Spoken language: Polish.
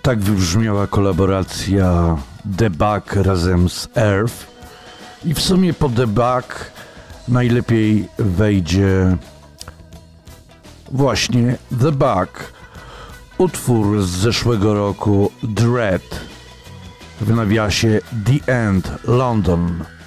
Tak wybrzmiała kolaboracja The Bug razem z Earth i w sumie po The Bug najlepiej wejdzie właśnie The Bug, utwór z zeszłego roku Dread, w nawiasie The End London.